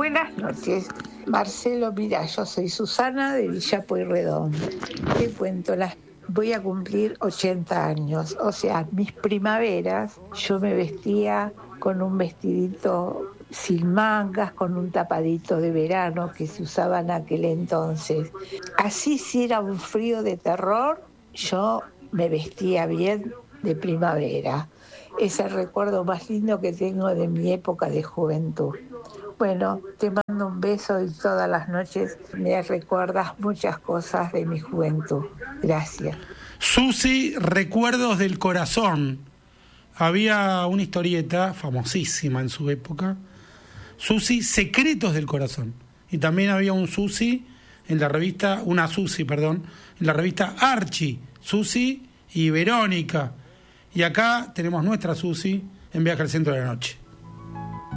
Buenas noches, Marcelo. Mira, yo soy Susana de Villa Pueyrredón. Te cuento, voy a cumplir 80 años. O sea, mis primaveras yo me vestía con un vestidito sin mangas, con un tapadito de verano que se usaba en aquel entonces. Así, si era un frío de terror, yo me vestía bien de primavera. Es el recuerdo más lindo que tengo de mi época de juventud. Bueno, te mando un beso y todas las noches me recuerdas muchas cosas de mi juventud. Gracias. Susi, Recuerdos del Corazón. Había una historieta famosísima en su época, Susi, Secretos del Corazón. Y también había una Susi, en la revista Archie, Susi y Verónica. Y acá tenemos nuestra Susi en Viaje al Centro de la Noche.